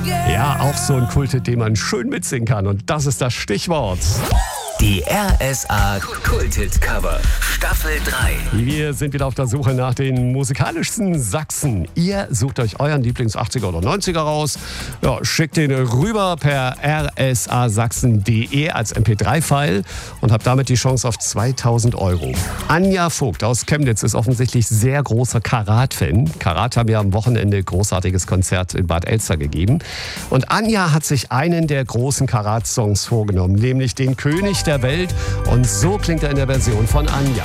Ja, auch so ein Kulthit, den man schön mitsingen kann. Und das ist das Stichwort. Die RSA Kulthit-Cover Staffel 3. Wir sind wieder auf der Suche nach den musikalischsten Sachsen. Ihr sucht euch euren Lieblings-80er oder 90er raus. Ja, schickt den rüber per rsasachsen.de als MP3-File und habt damit die Chance auf 2.000 €. Anja Vogt aus Chemnitz ist offensichtlich sehr großer Karat-Fan. Karat haben ja am Wochenende großartiges Konzert in Bad Elster gegeben. Und Anja hat sich einen der großen Karat-Songs vorgenommen, nämlich den König der Welt. Und so klingt er in der Version von Anja.